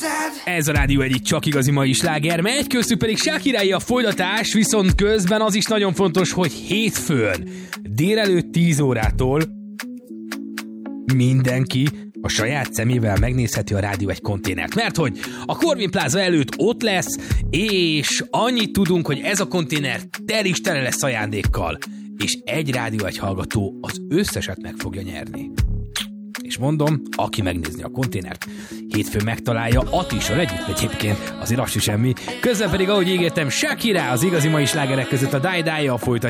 Ez a Rádió egyik csak igazi mai sláger, megy, köztük pedig Shakirái a folytatás, viszont közben az is nagyon fontos, hogy hétfőn délelőtt 10 órától mindenki a saját szemével megnézheti a Rádió egy konténert, mert hogy a Corvin Plaza előtt ott lesz, és annyit tudunk, hogy ez a konténer tele lesz ajándékkal, és egy Rádió egy hallgató az összeset meg fogja nyerni. És mondom, aki megnézni a konténert, hétfőn megtalálja Attissal együtt egyébként, azért az is semmi. Közben pedig, ahogy ígértem, Shakira az igazi mai slágerek között a Die Die-jal folytatja.